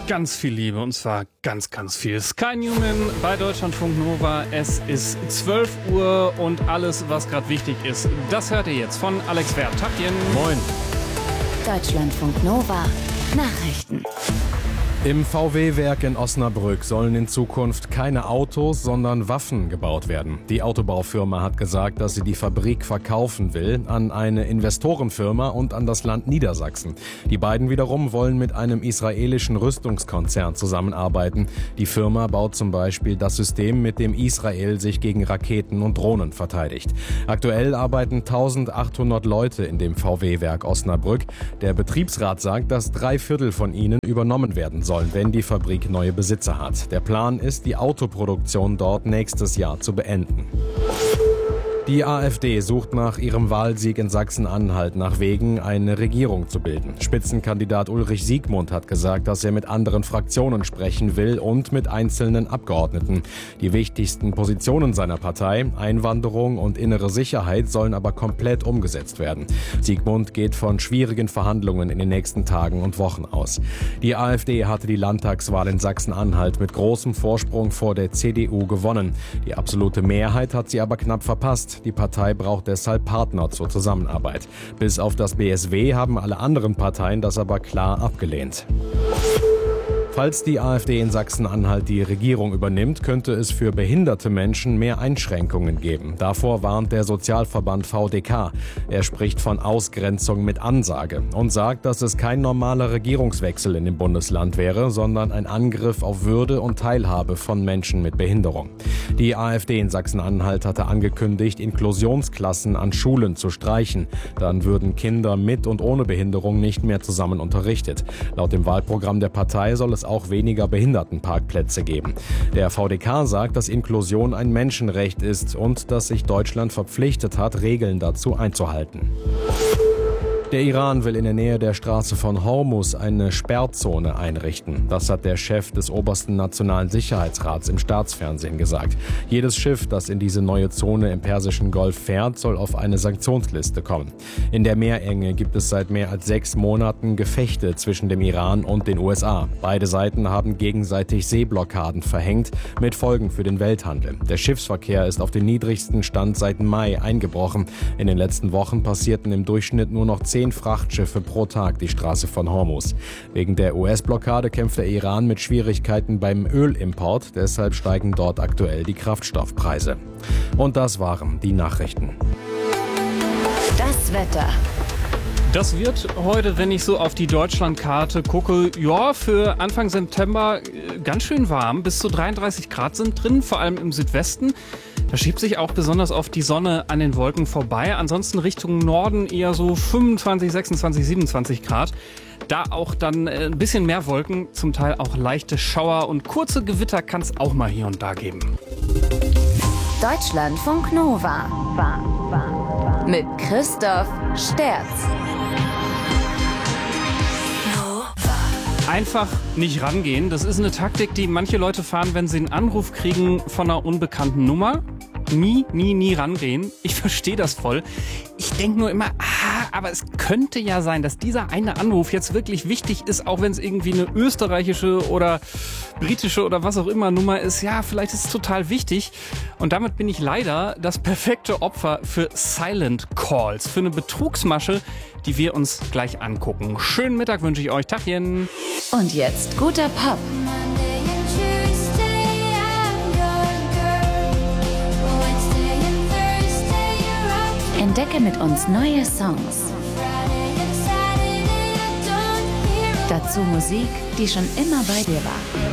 ganz viel Liebe, und zwar ganz, ganz viel. Sky Newman bei Deutschlandfunk Nova. Es ist 12 Uhr und alles, was gerade wichtig ist, das hört ihr jetzt von Alex Werth. Tagchen. Moin. Deutschlandfunk Nova Nachrichten. Im VW-Werk in Osnabrück sollen in Zukunft keine Autos, sondern Waffen gebaut werden. Die Autobaufirma hat gesagt, dass sie die Fabrik verkaufen will an eine Investorenfirma und an das Land Niedersachsen. Die beiden wiederum wollen mit einem israelischen Rüstungskonzern zusammenarbeiten. Die Firma baut zum Beispiel das System, mit dem Israel sich gegen Raketen und Drohnen verteidigt. Aktuell arbeiten 1800 Leute in dem VW-Werk Osnabrück. Der Betriebsrat sagt, dass 3/4 von ihnen übernommen werden sollen, wenn die Fabrik neue Besitzer hat. Der Plan ist, die Autoproduktion dort nächstes Jahr zu beenden. Die AfD sucht nach ihrem Wahlsieg in Sachsen-Anhalt nach Wegen, eine Regierung zu bilden. Spitzenkandidat Ulrich Siegmund hat gesagt, dass er mit anderen Fraktionen sprechen will und mit einzelnen Abgeordneten. Die wichtigsten Positionen seiner Partei, Einwanderung und innere Sicherheit, sollen aber komplett umgesetzt werden. Siegmund geht von schwierigen Verhandlungen in den nächsten Tagen und Wochen aus. Die AfD hatte die Landtagswahl in Sachsen-Anhalt mit großem Vorsprung vor der CDU gewonnen. Die absolute Mehrheit hat sie aber knapp verpasst. Die Partei braucht deshalb Partner zur Zusammenarbeit. Bis auf das BSW haben alle anderen Parteien das aber klar abgelehnt. Falls die AfD in Sachsen-Anhalt die Regierung übernimmt, könnte es für behinderte Menschen mehr Einschränkungen geben. Davor warnt der Sozialverband VDK. Er spricht von Ausgrenzung mit Ansage und sagt, dass es kein normaler Regierungswechsel in dem Bundesland wäre, sondern ein Angriff auf Würde und Teilhabe von Menschen mit Behinderung. Die AfD in Sachsen-Anhalt hatte angekündigt, Inklusionsklassen an Schulen zu streichen. Dann würden Kinder mit und ohne Behinderung nicht mehr zusammen unterrichtet. Laut dem Wahlprogramm der Partei soll es auch weniger Behindertenparkplätze geben. Der VDK sagt, dass Inklusion ein Menschenrecht ist und dass sich Deutschland verpflichtet hat, Regeln dazu einzuhalten. Der Iran will in der Nähe der Straße von Hormuz eine Sperrzone einrichten. Das hat der Chef des obersten Nationalen Sicherheitsrats im Staatsfernsehen gesagt. Jedes Schiff, das in diese neue Zone im Persischen Golf fährt, soll auf eine Sanktionsliste kommen. In der Meerenge gibt es seit mehr als 6 Monaten Gefechte zwischen dem Iran und den USA. Beide Seiten haben gegenseitig Seeblockaden verhängt, mit Folgen für den Welthandel. Der Schiffsverkehr ist auf den niedrigsten Stand seit Mai eingebrochen. In den letzten Wochen passierten im Durchschnitt nur noch 10 Frachtschiffe pro Tag die Straße von Hormuz. Wegen der US-Blockade kämpft der Iran mit Schwierigkeiten beim Ölimport, deshalb steigen dort aktuell die Kraftstoffpreise. Und das waren die Nachrichten. Das Wetter. Das wird heute, wenn ich so auf die Deutschlandkarte gucke, ja, für Anfang September ganz schön warm. Bis zu 33 Grad sind drin, vor allem im Südwesten. Da schiebt sich auch besonders oft die Sonne an den Wolken vorbei. Ansonsten Richtung Norden eher so 25, 26, 27 Grad. Da auch dann ein bisschen mehr Wolken, zum Teil auch leichte Schauer und kurze Gewitter kann es auch mal hier und da geben. Deutschlandfunk Nova. Mit Christoph Sterz. Einfach nicht rangehen. Das ist eine Taktik, die manche Leute fahren, wenn sie einen Anruf kriegen von einer unbekannten Nummer. Nie rangehen. Ich verstehe das voll. Ich denke nur immer, aber es könnte ja sein, dass dieser eine Anruf jetzt wirklich wichtig ist, auch wenn es irgendwie eine österreichische oder britische oder was auch immer Nummer ist. Ja, vielleicht ist es total wichtig. Und damit bin ich leider das perfekte Opfer für Silent Calls, für eine Betrugsmasche, die wir uns gleich angucken. Schönen Mittag wünsche ich euch. Tachchen. Und jetzt guter Pop. Entdecke mit uns neue Songs. Dazu Musik, die schon immer bei dir war.